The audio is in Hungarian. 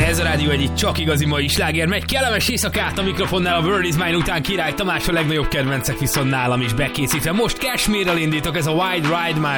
Ez a rádió egyik csak igazi mai sláger. Megy kellemes éjszakát a mikrofonnál, a World is Mine után Király Tamás, a legnagyobb kedvencek viszont nálam is bekészítve. Most Cashmere-rel indítok, ez a Wide Ride már